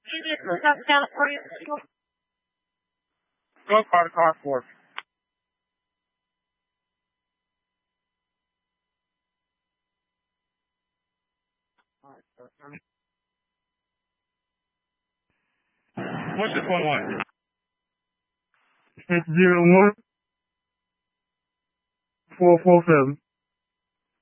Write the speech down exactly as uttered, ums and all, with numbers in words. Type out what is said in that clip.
Go car car force. What's this one like? Six zero one four four seven.